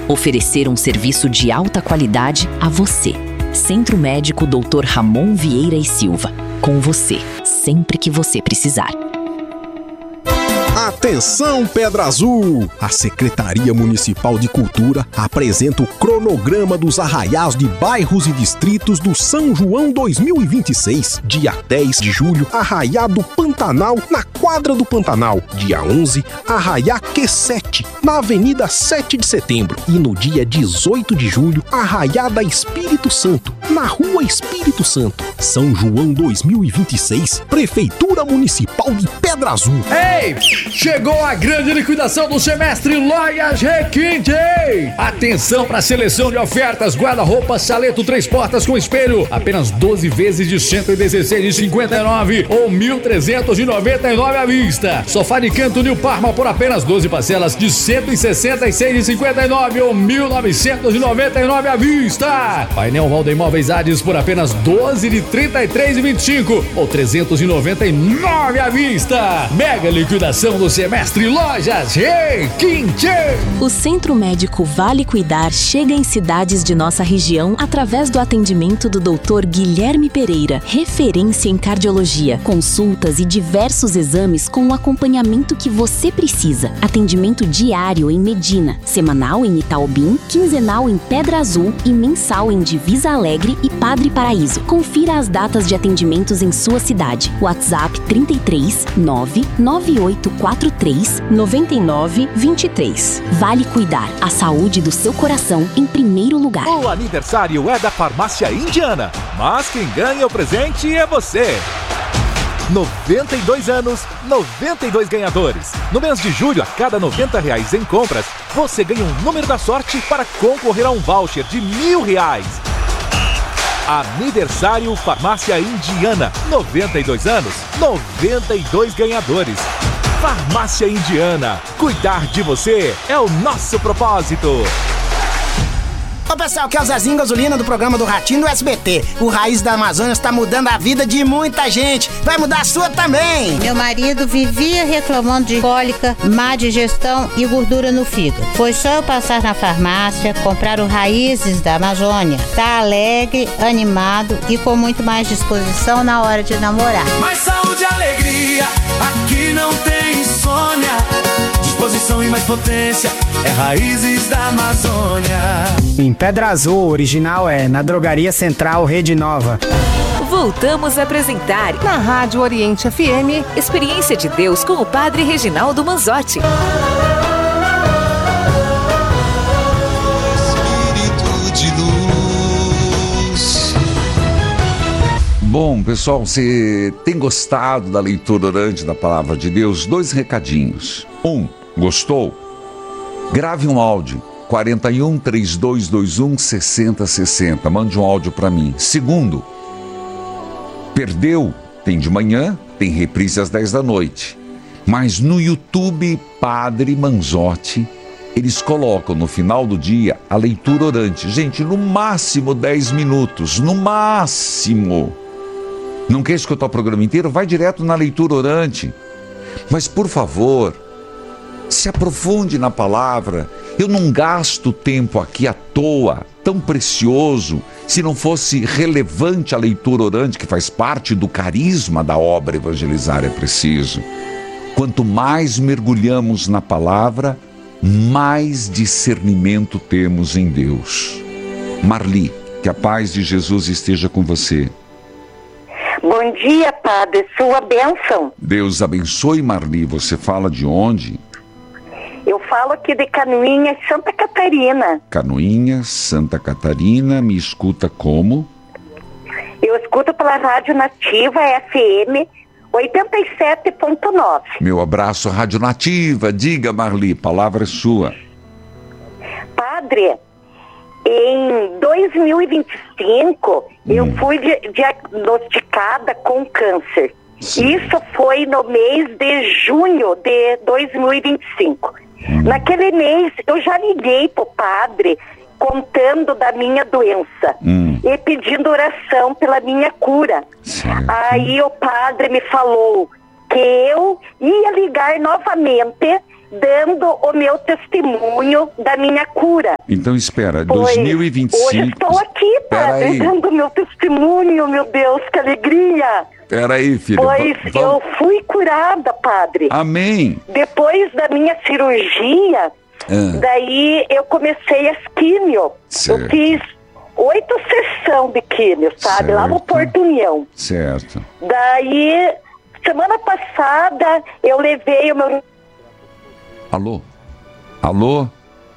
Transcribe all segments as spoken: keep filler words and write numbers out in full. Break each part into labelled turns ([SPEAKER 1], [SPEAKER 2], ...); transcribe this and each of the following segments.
[SPEAKER 1] Oferecer um serviço de alta qualidade a você. Centro Médico doutor Ramon Vieira e Silva. Com você, sempre que você precisar.
[SPEAKER 2] Atenção, Pedra Azul! A Secretaria Municipal de Cultura apresenta o cronograma dos arraiás de bairros e distritos do São João dois mil e vinte e seis. Dia dez de julho, Arraiá do Pantanal, na Quadra do Pantanal. Dia onze, Arraiá Q sete, na Avenida sete de Setembro. E no dia dezoito de julho, Arraiá da Espírito Santo, na Rua Espírito Santo. São João dois mil e vinte e seis, Prefeitura Municipal de Pedra Azul.
[SPEAKER 3] Ei! Chegou a grande liquidação do semestre Lojas Requinte! Atenção para a seleção de ofertas: guarda-roupa Saleto três portas com espelho, apenas doze vezes de cento e dezesseis reais e cinquenta e nove centavos ou mil trezentos e noventa e nove reais à vista. Sofá de canto New Parma por apenas doze parcelas de cento e sessenta e seis reais e cinquenta e nove centavos ou mil novecentos e noventa e nove reais à vista. Painel Valda Imóveis Hades por apenas doze de trinta e três reais e vinte e cinco centavos ou trezentos e noventa e nove reais à vista. Mega liquidação do semestre Lojas Requinte.
[SPEAKER 1] O Centro Médico Vale Cuidar chega em cidades de nossa região através do atendimento do doutor Guilherme Pereira, referência em cardiologia, consultas e diversos exames com o acompanhamento que você precisa. Atendimento diário em Medina, semanal em Itaobim, quinzenal em Pedra Azul e mensal em Divisa Alegre e Padre Paraíso. Confira as datas de atendimentos em sua cidade. WhatsApp trinta e três, nove nove oito quatro três, nove nove dois três. Vale Cuidar, a saúde do seu coração em primeiro lugar.
[SPEAKER 4] O aniversário é da Farmácia Indiana, mas quem ganha o presente é você. noventa e dois anos, noventa e dois ganhadores. No mês de julho, a cada noventa reais em compras, você ganha um número da sorte para concorrer a um voucher de mil reais. Aniversário Farmácia Indiana, noventa e dois anos, noventa e dois ganhadores. Farmácia Indiana, cuidar de você é o nosso propósito.
[SPEAKER 5] Ô pessoal, aqui é o Zezinho Gasolina do programa do Ratinho do S B T. O Raiz da Amazônia está mudando a vida de muita gente. Vai mudar a sua também.
[SPEAKER 6] Meu marido vivia reclamando de cólica, má digestão e gordura no fígado. Foi só eu passar na farmácia, comprar o Raízes da Amazônia. Tá alegre, animado e com muito mais disposição na hora de namorar.
[SPEAKER 7] Mais saúde e alegria, aqui não tem insônia. Disposição e mais potência, é Raízes da Amazônia.
[SPEAKER 8] Em Pedra Azul, o original é na Drogaria Central Rede Nova.
[SPEAKER 9] Voltamos a apresentar na Rádio Oriente F M, Experiência de Deus com o Padre Reginaldo Manzotti.
[SPEAKER 10] Espírito de luz. Bom, pessoal, você tem gostado da leitura orante da Palavra de Deus? Dois recadinhos. Um, gostou? Grave um áudio. quarenta e um, trinta e dois vinte e um, sessenta sessenta. Mande um áudio para mim. Segundo, perdeu? Tem de manhã, tem reprise às dez da noite. Mas no YouTube Padre Manzotti, eles colocam no final do dia a leitura orante. Gente, no máximo dez minutos, no máximo. Não quer escutar o programa inteiro? Vai direto na leitura orante. Mas, por favor, se aprofunde na palavra. Eu não gasto tempo aqui à toa, tão precioso, se não fosse relevante a leitura orante, que faz parte do carisma da obra Evangelizar é Preciso. Quanto mais mergulhamos na palavra, mais discernimento temos em Deus. Marli, que a paz de Jesus esteja com você.
[SPEAKER 11] Bom dia, Padre, sua bênção.
[SPEAKER 10] Deus abençoe, Marli. Você fala de onde?
[SPEAKER 11] Eu falo aqui de Canoinhas, Santa Catarina.
[SPEAKER 10] Canoinhas, Santa Catarina, me escuta como?
[SPEAKER 11] Eu escuto pela Rádio Nativa F M oitenta e sete ponto nove.
[SPEAKER 10] Meu abraço, Rádio Nativa. Diga, Marli, palavra é sua.
[SPEAKER 11] Padre, em dois mil e vinte e cinco, hum. eu fui di- diagnosticada com câncer. Sim. Isso foi no mês de junho de dois mil e vinte e cinco. Hum. Naquele mês, eu já liguei pro padre contando da minha doença hum. e pedindo oração pela minha cura. Certo. Aí o padre me falou que eu ia ligar novamente dando o meu testemunho da minha cura.
[SPEAKER 10] Então espera,
[SPEAKER 11] Pois,
[SPEAKER 10] dois mil e vinte e cinco...
[SPEAKER 11] Hoje estou aqui, Padre,
[SPEAKER 10] Peraí.
[SPEAKER 11] dando meu testemunho, meu Deus, que alegria.
[SPEAKER 10] Peraí, filha.
[SPEAKER 11] Pois
[SPEAKER 10] va-
[SPEAKER 11] eu
[SPEAKER 10] vamos-
[SPEAKER 11] fui curada, Padre.
[SPEAKER 10] Amém.
[SPEAKER 11] Depois da minha cirurgia,
[SPEAKER 10] Ah.
[SPEAKER 11] daí eu comecei as químio.
[SPEAKER 10] Certo.
[SPEAKER 11] Eu fiz oito sessões de químio, sabe? Lá no
[SPEAKER 10] Certo.
[SPEAKER 11] Porto União.
[SPEAKER 10] Certo.
[SPEAKER 11] Daí, semana passada, eu levei o meu...
[SPEAKER 10] Alô? Alô?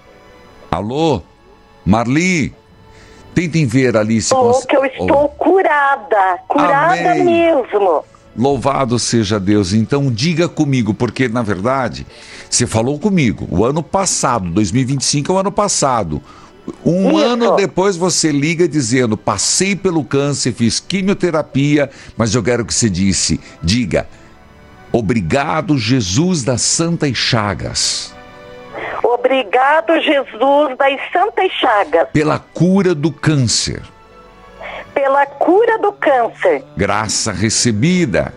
[SPEAKER 10] Alô? Marli? Tentem ver ali se
[SPEAKER 11] Oh,
[SPEAKER 10] cons-
[SPEAKER 11] que eu estou curada, curada
[SPEAKER 10] Amém.
[SPEAKER 11] mesmo.
[SPEAKER 10] Louvado seja Deus. Então diga comigo, porque na verdade você falou comigo. O ano passado, dois mil e vinte e cinco é o ano passado. Um
[SPEAKER 11] Isso.
[SPEAKER 10] ano depois você liga dizendo: passei pelo câncer, fiz quimioterapia, mas eu quero que você disse, diga: obrigado, Jesus das Santas Chagas,
[SPEAKER 11] Obrigado, Jesus das Santas Chagas,
[SPEAKER 10] pela cura do câncer.
[SPEAKER 11] pela cura do câncer.
[SPEAKER 10] Graça recebida.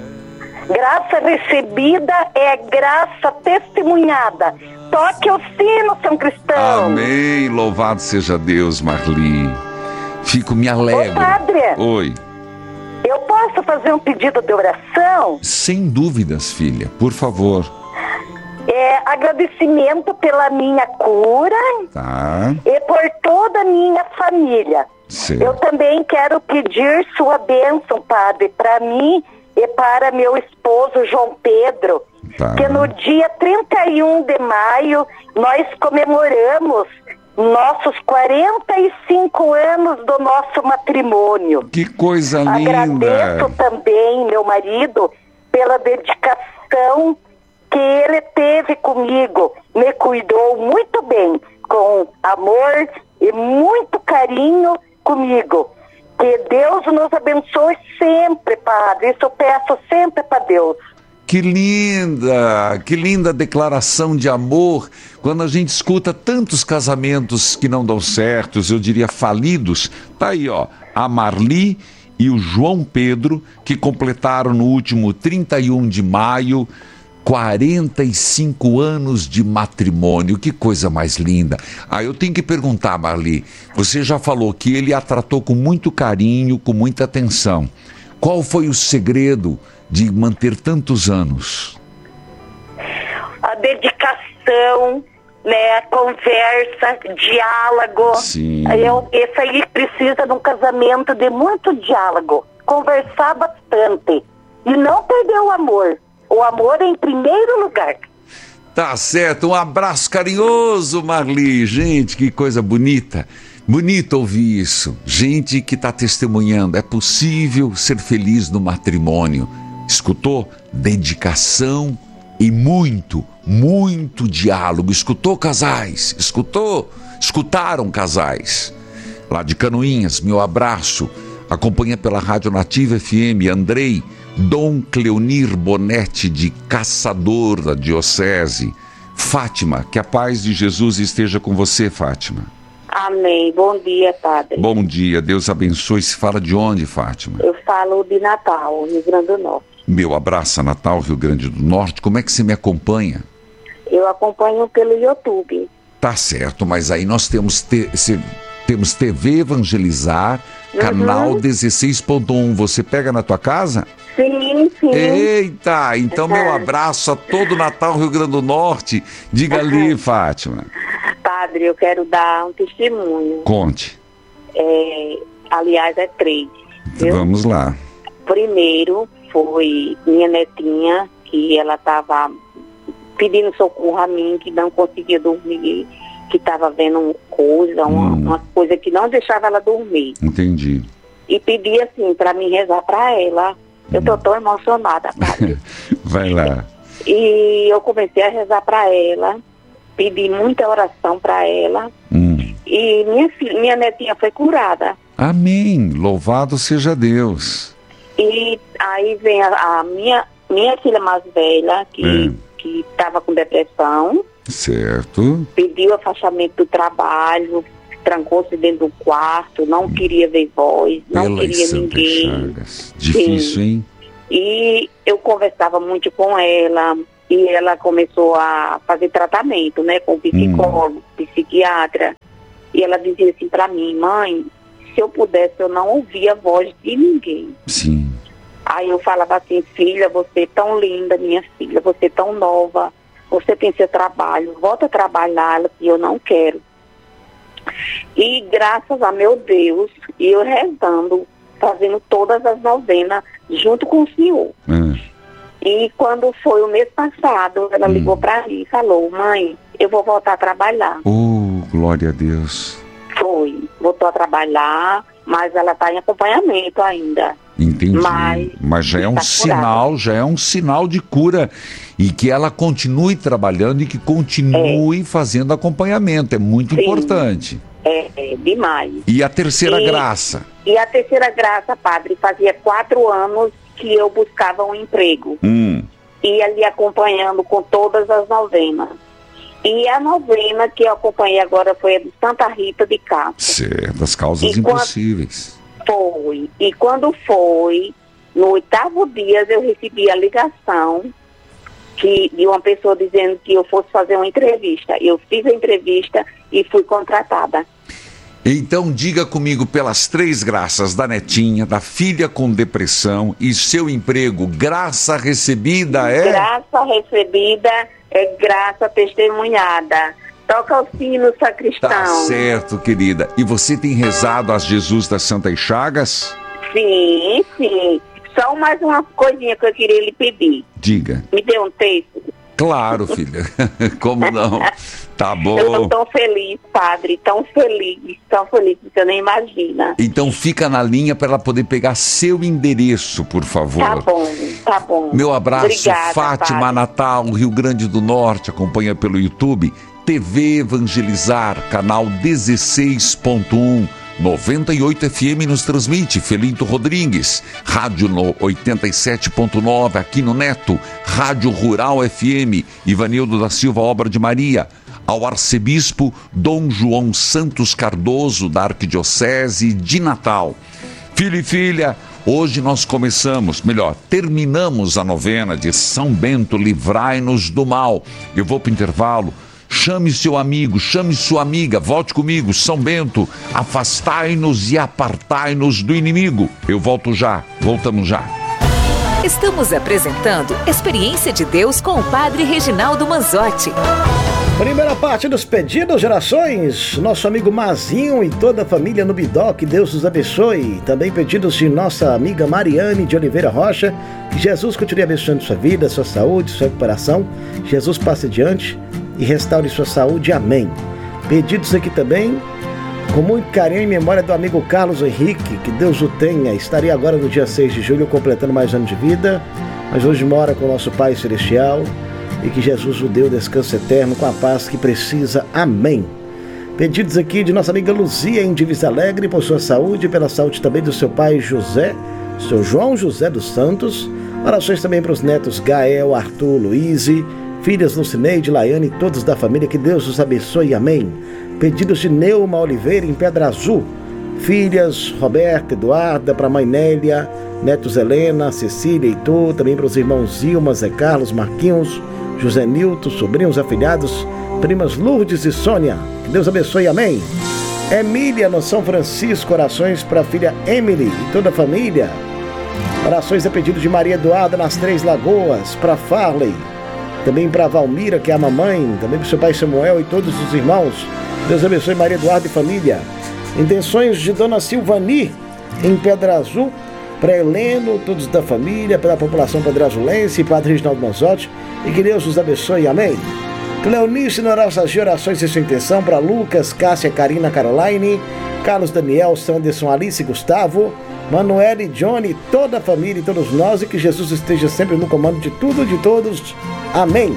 [SPEAKER 11] Graça recebida é graça testemunhada. Toque o sino, São Cristão.
[SPEAKER 10] Amém. Louvado seja Deus, Marli. Fico me alegro.
[SPEAKER 11] Ô, padre.
[SPEAKER 10] Oi.
[SPEAKER 11] Eu posso fazer um pedido de oração?
[SPEAKER 10] Sem dúvidas, filha, por favor.
[SPEAKER 11] É agradecimento pela minha cura
[SPEAKER 10] Tá?
[SPEAKER 11] e por toda a minha família.
[SPEAKER 10] Certo.
[SPEAKER 11] Eu também quero pedir sua bênção, Padre, para mim e para meu esposo João Pedro,
[SPEAKER 10] Tá.
[SPEAKER 11] que no dia trinta e um de maio nós comemoramos nossos quarenta e cinco anos do nosso matrimônio.
[SPEAKER 10] Que coisa
[SPEAKER 11] Agradeço
[SPEAKER 10] linda.
[SPEAKER 11] também meu marido pela dedicação que ele teve comigo. Me cuidou muito bem, com amor e muito carinho comigo. Que Deus nos abençoe sempre, Padre. Isso eu peço sempre para Deus.
[SPEAKER 10] Que linda, que linda declaração de amor. Quando a gente escuta tantos casamentos que não dão certos, eu diria falidos, tá aí, ó, a Marli e o João Pedro, que completaram no último trinta e um de maio quarenta e cinco anos de matrimônio. Que coisa mais linda. Ah, eu tenho que perguntar, Marli, você já falou que ele a tratou com muito carinho, com muita atenção. Qual foi o segredo de manter tantos anos?
[SPEAKER 11] A dedicação, né, a conversa, diálogo.
[SPEAKER 10] Sim.
[SPEAKER 11] Eu, esse aí precisa de um casamento de muito diálogo. Conversar bastante. E não perder o amor. O amor é em primeiro lugar.
[SPEAKER 10] Tá certo, um abraço carinhoso, Marli. Gente, que coisa bonita. Bonito ouvir isso. Gente que está testemunhando. É possível ser feliz no matrimônio. Escutou? Dedicação e muito, muito diálogo. Escutou, casais? Escutou? Escutaram, casais? Lá de Canoinhas, meu abraço. Acompanha pela Rádio Nativa F M, Andrei, Dom Cleonir Bonetti, de Caçador, da Diocese. Fátima, que a paz de Jesus esteja com você, Fátima.
[SPEAKER 12] Amém. Bom dia, Padre.
[SPEAKER 10] Bom dia, Deus abençoe. Se fala de onde, Fátima?
[SPEAKER 12] Eu falo de Natal, Rio Grande do Norte.
[SPEAKER 10] Meu abraço a Natal, Rio Grande do Norte. Como é que você me acompanha?
[SPEAKER 12] Eu acompanho pelo YouTube.
[SPEAKER 10] Tá certo, mas aí nós temos, te, se, temos T V Evangelizar,
[SPEAKER 12] Uhum.
[SPEAKER 10] canal dezesseis ponto um. Você pega na tua casa?
[SPEAKER 12] Sim, sim.
[SPEAKER 10] Eita, então meu abraço a todo Natal, Rio Grande do Norte. Diga ali, Fátima.
[SPEAKER 12] Padre, eu quero dar um testemunho.
[SPEAKER 10] Conte.
[SPEAKER 12] É, aliás, é três. Viu?
[SPEAKER 10] Vamos lá.
[SPEAKER 12] Primeiro foi minha netinha, que ela estava pedindo socorro a mim, que não conseguia dormir, que estava vendo coisa, uma,
[SPEAKER 10] Hum.
[SPEAKER 12] uma coisa que não deixava ela dormir.
[SPEAKER 10] Entendi.
[SPEAKER 12] E pedi assim, para mim rezar para ela. Eu tô tão emocionada, Padre.
[SPEAKER 10] Vai lá.
[SPEAKER 12] E eu comecei a rezar para ela, pedi muita oração para ela.
[SPEAKER 10] Hum.
[SPEAKER 12] E minha, fi- minha netinha foi curada.
[SPEAKER 10] Amém. Louvado seja Deus.
[SPEAKER 12] E aí vem a, a minha, minha filha mais velha, que que estava com depressão,
[SPEAKER 10] Certo.
[SPEAKER 12] pediu afastamento do trabalho, trancou-se dentro do quarto, não queria ver voz, não
[SPEAKER 10] Pelas
[SPEAKER 12] queria
[SPEAKER 10] Santas
[SPEAKER 12] ninguém.
[SPEAKER 10] Chagas. Difícil,
[SPEAKER 12] Sim.
[SPEAKER 10] hein?
[SPEAKER 12] E eu conversava muito com ela, e ela começou a fazer tratamento, né, com psicólogo, hum. psiquiatra, e ela dizia assim para mim: mãe, se eu pudesse eu não ouvia a voz de ninguém.
[SPEAKER 10] Sim.
[SPEAKER 12] Aí eu falava assim: filha, você é tão linda, minha filha, você é tão nova, você tem seu trabalho, volta a trabalhar, e eu não quero. E graças a meu Deus, eu rezando, fazendo todas as novenas junto com o senhor. Hum. E quando foi o mês passado, ela hum. ligou para mim e falou: mãe, eu vou voltar a trabalhar.
[SPEAKER 10] Oh, glória a Deus.
[SPEAKER 12] Foi, voltou a trabalhar, mas ela está em acompanhamento ainda.
[SPEAKER 10] Entendi,
[SPEAKER 12] mas,
[SPEAKER 10] mas já é um sinal, já é um sinal de cura, e que ela continue trabalhando e que continue é. fazendo acompanhamento, é muito Sim. importante.
[SPEAKER 12] É, é, demais.
[SPEAKER 10] E a terceira
[SPEAKER 12] e,
[SPEAKER 10] graça?
[SPEAKER 12] E a terceira graça, padre, fazia quatro anos que eu buscava um emprego.
[SPEAKER 10] Hum.
[SPEAKER 12] E ali acompanhando com todas as novenas. E a novena que eu acompanhei agora foi a de Santa Rita de Castro.
[SPEAKER 10] Certo, das causas
[SPEAKER 12] e
[SPEAKER 10] impossíveis.
[SPEAKER 12] Foi. E quando foi, no oitavo dia, eu recebi a ligação que, de uma pessoa dizendo que eu fosse fazer uma entrevista. Eu fiz a entrevista e fui contratada.
[SPEAKER 10] Então diga comigo pelas três graças da netinha, da filha com depressão e seu emprego, graça recebida é...
[SPEAKER 12] Graça recebida é graça testemunhada. Toca o sino, sacristão.
[SPEAKER 10] Tá certo, querida. E você tem rezado a Jesus das Santas Chagas?
[SPEAKER 12] Sim, sim. Só mais uma coisinha que eu queria lhe pedir.
[SPEAKER 10] Diga.
[SPEAKER 12] Me dê um texto.
[SPEAKER 10] Claro, filha. Como não? Tá bom.
[SPEAKER 12] Eu tô tão feliz, padre. Tão feliz. Tão feliz que você nem imagina.
[SPEAKER 10] Então fica na linha para ela poder pegar seu endereço, por favor.
[SPEAKER 12] Tá bom, tá bom.
[SPEAKER 10] Meu abraço.
[SPEAKER 12] Obrigada,
[SPEAKER 10] Fátima,
[SPEAKER 12] padre.
[SPEAKER 10] Natal, Rio Grande do Norte. Acompanha pelo YouTube. T V Evangelizar, canal dezesseis ponto um. noventa e oito F M nos transmite Felinto Rodrigues, rádio no oitenta e sete ponto nove aqui no Neto, Rádio Rural F M, Ivanildo da Silva, Obra de Maria, ao arcebispo Dom João Santos Cardoso, da Arquidiocese de Natal. Filho e filha, hoje nós começamos, melhor, terminamos a novena de São Bento, livrai-nos do mal. Eu vou para o intervalo. Chame seu amigo, chame sua amiga, volte comigo, São Bento, afastai-nos e apartai-nos do inimigo. Eu volto já, voltamos já.
[SPEAKER 9] Estamos apresentando Experiência de Deus com o Padre Reginaldo Manzotti.
[SPEAKER 13] Primeira parte dos pedidos, gerações, nosso amigo Mazinho e toda a família no Bidó, que Deus os abençoe. Também pedidos de nossa amiga Mariane de Oliveira Rocha, que Jesus continue abençoando sua vida, sua saúde, sua recuperação. Jesus passe adiante e restaure sua saúde, amém. Pedidos aqui também, com muito carinho, em memória do amigo Carlos Henrique, que Deus o tenha. Estaria agora no dia seis de julho completando mais um ano de vida, mas hoje mora com o nosso Pai Celestial, e que Jesus o deu descanso eterno com a paz que precisa, amém. Pedidos aqui de nossa amiga Luzia em Divisa Alegre, por sua saúde e pela saúde também do seu pai José, seu João José dos Santos. Orações também para os netos Gael, Arthur, Luíse, filhas Lucineide, Laiane e todos da família, que Deus os abençoe, amém. Pedidos de Neuma Oliveira em Pedra Azul, filhas Roberta, Eduarda, para a mãe Nélia, netos Helena, Cecília, Heitor, também para os irmãos Ilma, Zé Carlos, Marquinhos, José Nilton, sobrinhos afilhados, primas Lourdes e Sônia, que Deus abençoe, amém. Emília no São Francisco, orações para a filha Emily e toda a família. Orações a pedido de Maria Eduarda nas Três Lagoas, para Farley, também para Valmira, que é a mamãe, também para o seu pai Samuel e todos os irmãos. Deus abençoe Maria Eduarda e família. Intenções de Dona Silvani em Pedra Azul, para Heleno, todos da família, para a população pedrazulense, Padre Reginaldo Manzotti, e que Deus os abençoe, amém. Cleonice Noraças de orações e sua intenção para Lucas, Cássia, Karina, Caroline, Carlos, Daniel, Sanderson, Alice, Gustavo, Manuel e Johnny, toda a família e todos nós, e que Jesus esteja sempre no comando de tudo e de todos, amém.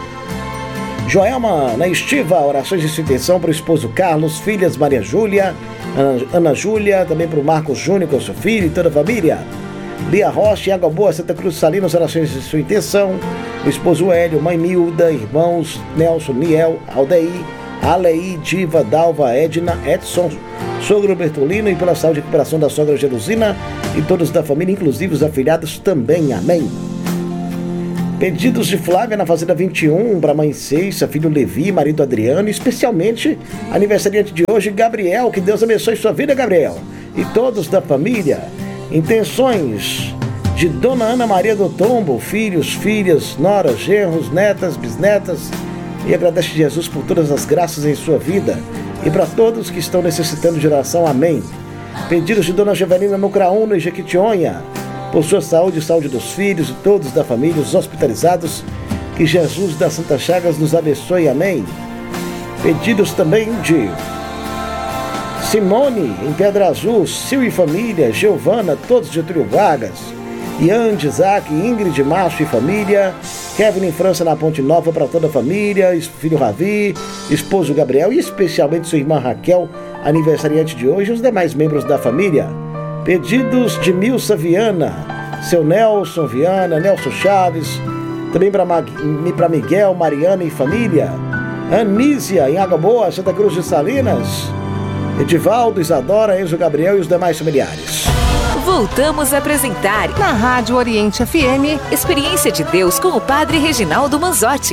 [SPEAKER 13] Joelma na Estiva, orações e sua intenção para o esposo Carlos, filhas Maria Júlia, Ana, Ana Júlia, também para o Marcos Júnior, com seu filho e toda a família. Lia Rocha, em Água Boa, Santa Cruz Salinas, orações de sua intenção. O esposo Hélio, mãe Milda, irmãos Nelson, Niel, Aldeir, Alei, Diva, Dalva, Edna, Edson, sogro Bertolino, e pela saúde e recuperação da sogra Jelusina e todos da família, inclusive os afilhados também, amém. Pedidos de Flávia na Fazenda vinte e um, para mãe Ceissa, filho Levi, marido Adriano, e especialmente aniversariante de hoje, Gabriel. Que Deus abençoe sua vida, Gabriel, e todos da família. Intenções de Dona Ana Maria do Tombo, filhos, filhas, noras, genros, netas, bisnetas, e agradece a Jesus por todas as graças em sua vida e para todos que estão necessitando de oração. Amém. Pedidos de Dona Gevelina no Craúno e Jequitinhonha, por sua saúde e saúde dos filhos e todos da família, os hospitalizados. Que Jesus das Santas Chagas nos abençoe. Amém. Pedidos também de Simone em Pedra Azul, Sil e família, Giovana, todos de Getúlio Vargas, Ian, Isaac, Ingrid, Márcio e família, Kevin em França na Ponte Nova para toda a família, filho Ravi, esposo Gabriel e especialmente sua irmã Raquel, aniversariante de hoje, e os demais membros da família. Pedidos de Milsa Viana, seu Nelson Viana, Nelson Chaves, também para Miguel, Mariana e família, Anísia em Água Boa, Santa Cruz de Salinas, Edivaldo, Isadora, Enzo Gabriel e os demais familiares.
[SPEAKER 9] Voltamos a apresentar na Rádio Oriente F M, Experiência de Deus com o Padre Reginaldo Manzotti.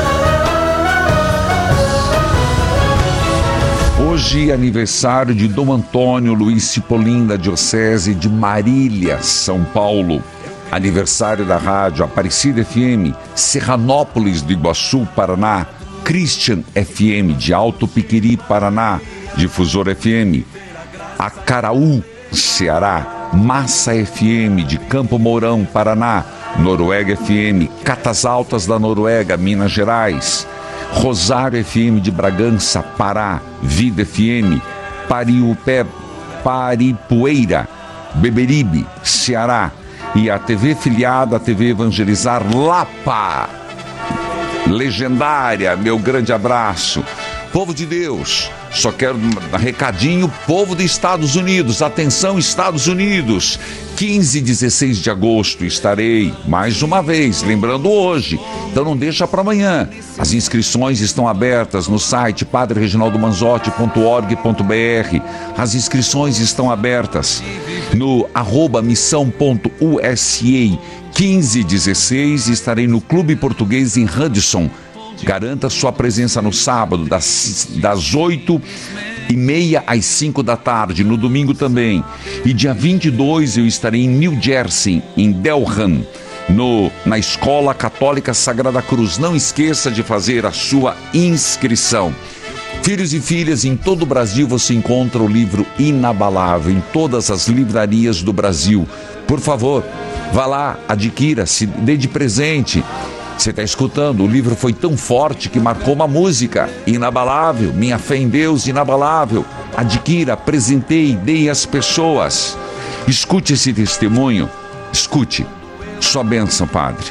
[SPEAKER 10] Hoje, aniversário de Dom Antônio Luiz Cipollin, da Diocese de Marília, São Paulo. Aniversário da Rádio Aparecida F M, Serranópolis do Iguaçu, Paraná. Christian F M, de Alto Piquiri, Paraná. Difusor F M. Acaraú, Ceará. Massa F M, de Campo Mourão, Paraná. Noruega F M, Catas Altas da Noruega, Minas Gerais. Rosário F M de Bragança, Pará. Vida F M, Pariupé, Paripueira, Beberibe, Ceará. E a T V filiada, a T V Evangelizar Lapa. Legendária, meu grande abraço. Povo de Deus, só quero um recadinho, povo dos Estados Unidos, atenção Estados Unidos, quinze e dezesseis de agosto estarei, mais uma vez, lembrando hoje, então não deixa para amanhã. As inscrições estão abertas no site padre reginaldo manzotti ponto org ponto br, as inscrições estão abertas no arroba missão ponto u s a, quinze e dezesseis, estarei no Clube Português em Hudson. Garanta sua presença no sábado, das, das oito e meia às cinco da tarde, no domingo também. E dia vinte e dois eu estarei em New Jersey, em Delran, no, na Escola Católica Sagrada Cruz. Não esqueça de fazer a sua inscrição. Filhos e filhas, em todo o Brasil você encontra o livro Inabalável, em todas as livrarias do Brasil. Por favor, vá lá, adquira, se dê de presente. Você está escutando, o livro foi tão forte que marcou uma música, Inabalável, Minha Fé em Deus, Inabalável. Adquira, presenteie, dê às pessoas. Escute esse testemunho, escute. Sua bênção, Padre.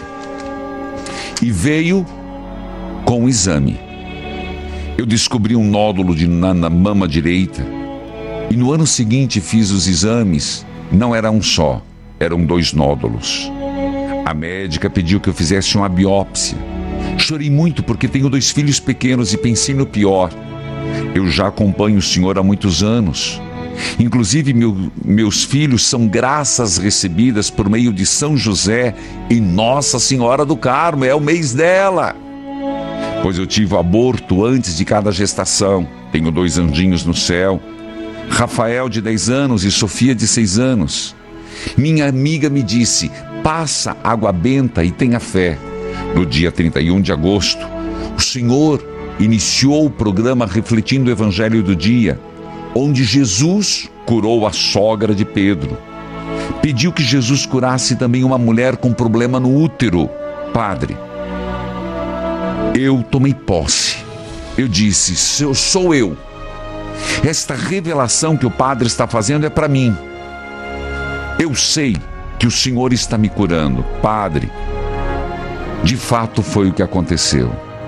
[SPEAKER 10] E veio com o exame. Eu descobri um nódulo de, na, na mama direita. E no ano seguinte fiz os exames, não era um só, eram dois nódulos. A médica pediu que eu fizesse uma biópsia. Chorei muito porque tenho dois filhos pequenos e pensei no pior. Eu já acompanho o senhor há muitos anos. Inclusive, meu, meus filhos são graças recebidas por meio de São José e Nossa Senhora do Carmo. É o mês dela. Pois eu tive aborto antes de cada gestação. Tenho dois anjinhos no céu. Rafael, de dez anos, e Sofia, de seis anos. Minha amiga me disse: passa água benta e tenha fé. No dia trinta e um de agosto, o Senhor iniciou o programa Refletindo o Evangelho do Dia, onde Jesus curou a sogra de Pedro. Pediu que Jesus curasse também uma mulher com problema no útero. Padre, eu tomei posse. Eu disse: sou, sou eu. Esta revelação que o Padre está fazendo é para mim. Eu sei que o Senhor está me curando. Padre, de fato foi o que aconteceu.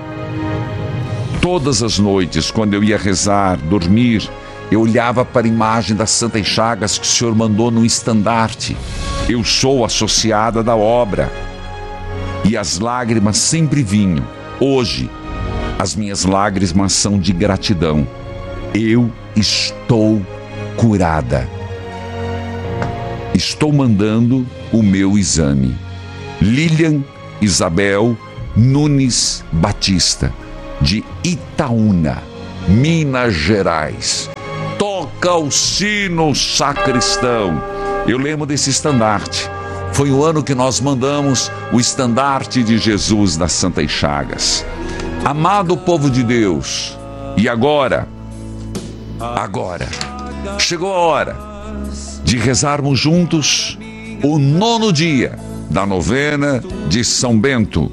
[SPEAKER 10] Todas as noites, quando eu ia rezar, dormir, eu olhava para a imagem das Santas Chagas que o Senhor mandou no estandarte. Eu sou associada da obra. E as lágrimas sempre vinham. Hoje, as minhas lágrimas são de gratidão. Eu estou curada. Estou mandando o meu exame. Lilian Isabel Nunes Batista, de Itaúna, Minas Gerais. Toca o sino, sacristão. Eu lembro desse estandarte. Foi o ano que nós mandamos o estandarte de Jesus nas Santas Chagas. Amado povo de Deus, e agora, agora, chegou a hora de rezarmos juntos o nono dia da novena de São Bento.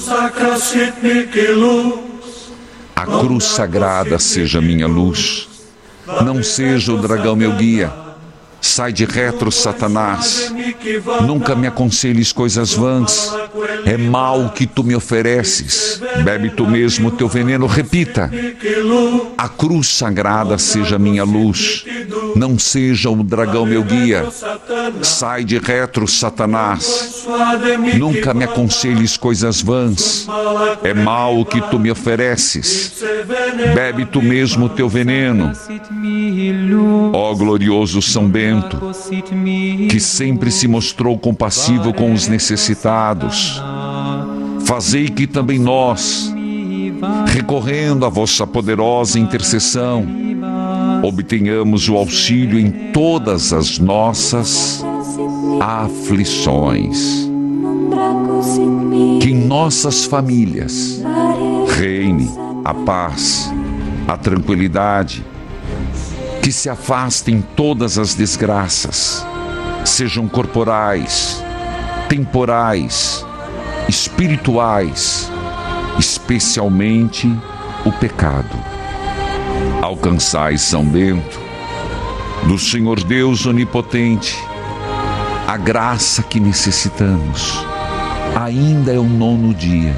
[SPEAKER 10] A cruz sagrada seja minha luz, não seja o dragão meu guia. Sai de retro, Satanás, nunca me aconselhes coisas vãs, é mal que tu me ofereces, bebe tu mesmo teu veneno. Repita: a cruz sagrada seja minha luz, não seja o dragão meu guia. Sai de retro, Satanás, nunca me aconselhes coisas vãs, é mal que tu me ofereces, bebe tu mesmo teu veneno. Ó glorioso São Bento, que sempre se mostrou compassivo com os necessitados, fazei que também nós, recorrendo à vossa poderosa intercessão, obtenhamos o auxílio em todas as nossas aflições. Que em nossas famílias reine a paz, a tranquilidade, que se afastem todas as desgraças, sejam corporais, temporais, espirituais, especialmente o pecado. Alcançai, São Bento, do Senhor Deus Onipotente, a graça que necessitamos. Ainda é o nono dia.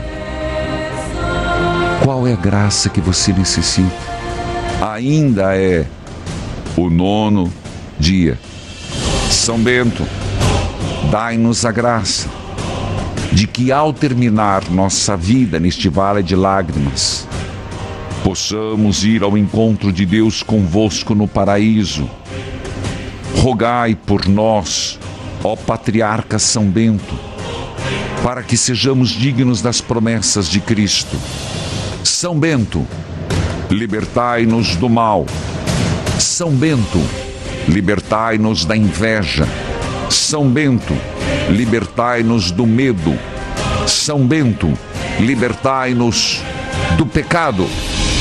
[SPEAKER 10] Qual é a graça que você necessita? Ainda é o nono dia. São Bento, dai-nos a graça de que, ao terminar nossa vida neste vale de lágrimas, possamos ir ao encontro de Deus convosco no paraíso. Rogai por nós, ó Patriarca São Bento, para que sejamos dignos das promessas de Cristo. São Bento, libertai-nos do mal. São Bento, libertai-nos da inveja. São Bento, libertai-nos do medo. São Bento, libertai-nos do pecado.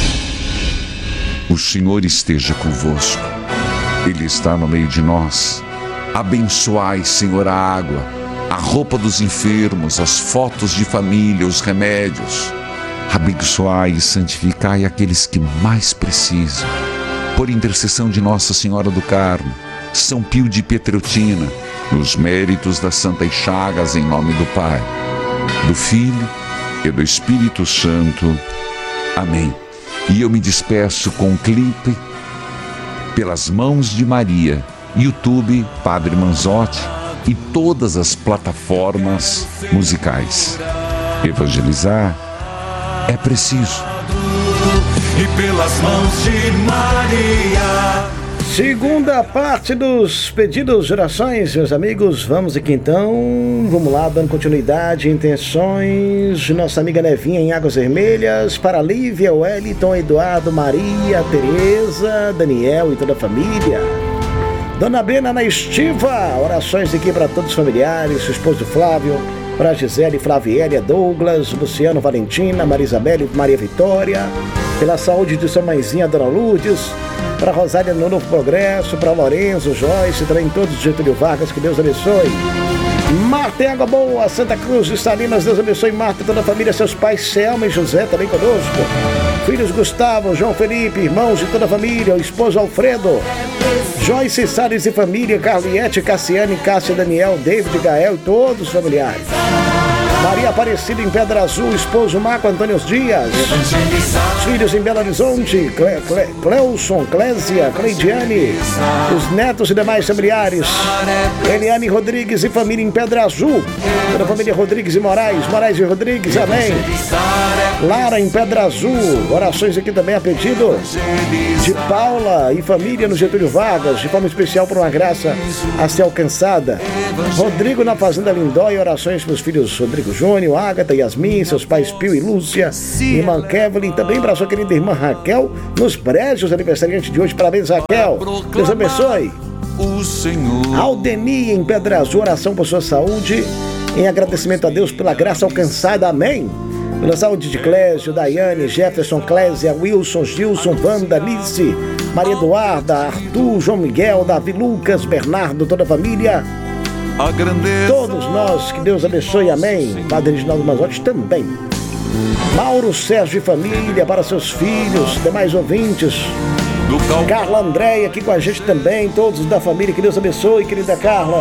[SPEAKER 10] O Senhor esteja convosco. Ele está no meio de nós. Abençoai, Senhor, a água, a roupa dos enfermos, as fotos de família, os remédios. Abençoai e santificai aqueles que mais precisam. Por intercessão de Nossa Senhora do Carmo, São Pio de Pietreutina, nos méritos das Santas Chagas, em nome do Pai, do Filho e do Espírito Santo. Amém. E eu me despeço com um clipe, Pelas Mãos de Maria, YouTube, Padre Manzotti e todas as plataformas musicais. Evangelizar é preciso.
[SPEAKER 7] E pelas mãos de Maria.
[SPEAKER 13] Segunda parte dos pedidos de orações, meus amigos. Vamos aqui então, vamos lá, dando continuidade, intenções de nossa amiga Nevinha em Águas Vermelhas, para Lívia, Wellington, Eduardo, Maria, Tereza, Daniel e toda a família. Dona Bena na Estiva, orações aqui para todos os familiares, seu esposo Flávio, para Gisele, Flaviélia, Douglas, Luciano, Valentina, Maria Isabel e Maria Vitória, pela saúde de sua mãezinha, Dona Lourdes, para Rosália no Novo Progresso, para Lorenzo, Joyce, também todos os Getúlio Vargas, que Deus abençoe. Marta em Água Boa, Santa Cruz de Salinas, Deus abençoe Marta, toda a família, seus pais Selma e José também conosco. Filhos Gustavo, João Felipe, irmãos de toda a família, o esposo Alfredo, Joyce, Salles e família, Carliette, Cassiane, Cássia, Daniel, David, Gael e todos os familiares. Maria Aparecida em Pedra Azul, esposo Marco Antônio Dias, os filhos em Belo Horizonte, Cle, Cle, Cleuson, Clésia, Cleidiane, os netos e demais familiares, Eliane Rodrigues e família em Pedra Azul, toda a família Rodrigues e Moraes, Moraes e Rodrigues, amém. Lara em Pedra Azul, orações aqui também a pedido de Paula e família no Getúlio Vargas, de forma especial por uma graça a ser alcançada. Rodrigo na Fazenda Lindóia, orações para os filhos Rodrigo amigo Júnior, Ágata, Yasmin, seus pais Pio e Lúcia, irmã Kevin, também para sua querida irmã Raquel, nos prédios aniversariantes de hoje. Parabéns, Raquel. Deus abençoe.
[SPEAKER 10] O Senhor.
[SPEAKER 13] Aldeni em Pedra Azul, oração por sua saúde, em agradecimento a Deus pela graça alcançada. Amém. Pela saúde de Clésio, Daiane, Jefferson, Clésia, Wilson, Gilson, Wanda, Alice, Maria Eduarda, Arthur, João Miguel, Davi, Lucas, Bernardo, toda a família.
[SPEAKER 10] A grandeza.
[SPEAKER 13] Todos nós, que Deus abençoe, amém. Padre Reginaldo Mazotti também. Mauro Sérgio e família, para seus filhos, demais ouvintes. Carla Andréia aqui com a gente também, todos da família, que Deus abençoe, querida Carla.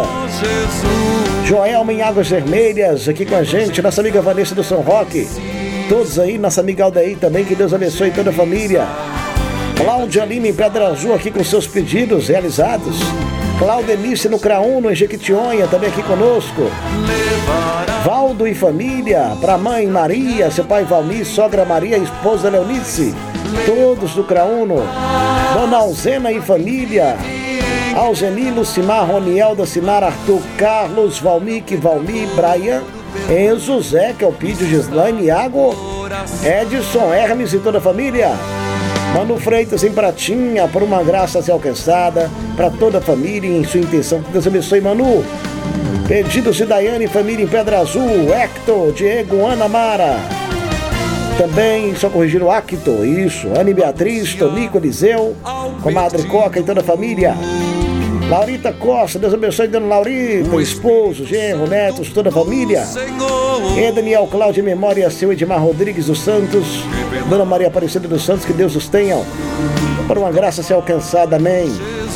[SPEAKER 13] Joelma em Águas Vermelhas, aqui com a gente, nossa amiga Vanessa do São Roque. Todos aí, nossa amiga Aldair também, que Deus abençoe toda a família. Cláudia Lima em Pedra Azul, aqui com seus pedidos realizados. Claudenice no Crauno, em Jequitinhonha, também aqui conosco. Valdo e família, para mãe Maria, seu pai Valmir, sogra Maria, esposa Leonice, todos do Crauno. Dona Alzena e família, Alzeni, Lucimar, Ronielda, Sinar, Arthur, Carlos, Valmique, Valmir, Brian, Enzo, Zé, Kelpídio, Gislaine, Iago, Edson, Hermes e toda a família. Manu Freitas em Pratinha, por uma graça a ser alcançada, para toda a família em sua intenção. Que Deus abençoe, Manu. Pedidos de Daiane e família em Pedra Azul, Hector, Diego, Ana Mara. Também, só corrigir o Acto, isso. Anne Beatriz, Tonico, Eliseu, comadre Coca e toda a família. Laurita Costa, Deus abençoe, dona Laurita, esposo, genro, netos, toda a família. E Daniel Cláudio, memória seu, Edmar Rodrigues dos Santos, Dona Maria Aparecida dos Santos, que Deus os tenha para uma graça ser alcançada, amém.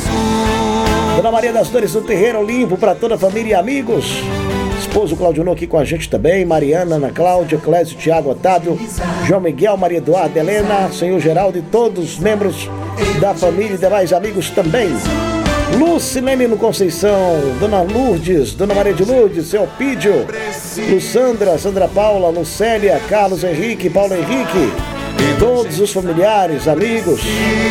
[SPEAKER 13] Dona Maria das Dores do Terreiro Limpo, para toda a família e amigos. Esposo Claudio No aqui com a gente também, Mariana, Ana Cláudia, Clésio, Tiago, Otávio, João Miguel, Maria Eduarda, Helena, Senhor Geraldo e todos os membros da família e demais amigos também. Lucilene no Conceição, Dona Lourdes, Dona Maria de Lourdes, seu Pídio, Lussandra, Sandra Paula, Lucélia, Carlos Henrique, Paulo Henrique, todos os familiares, amigos,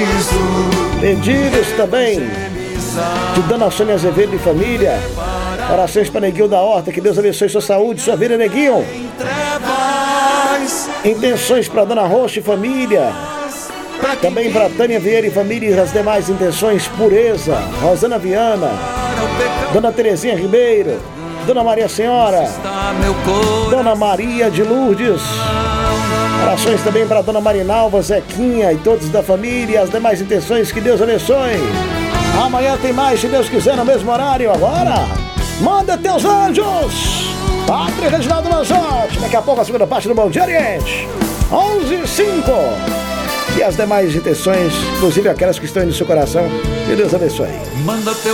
[SPEAKER 13] pedidos também de Dona Sônia Azevedo e família. Orações para Neguinho da Horta, que Deus abençoe sua saúde, sua vida, Neguinho. Intenções para Dona Rocha e família. Também para Tânia Vieira e família e as demais intenções, pureza, Rosana Viana, Dona Terezinha Ribeiro, Dona Maria Senhora, Dona Maria de Lourdes. Orações também para Dona Marinalva, Zequinha e todos da família e as demais intenções, que Deus abençoe. Amanhã tem mais, se Deus quiser, no mesmo horário. Agora, manda teus anjos, Padre Reginaldo Mazotti. Daqui a pouco a segunda parte do Bom Dia Oriente, onze e cinco. E as demais intenções, inclusive aquelas que estão aí no seu coração, que Deus abençoe. Manda teu